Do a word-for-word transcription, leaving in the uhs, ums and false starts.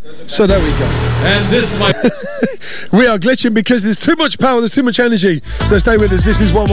So there we go. And this might we are glitching because there's too much power, there's too much energy. So stay with us. This is one.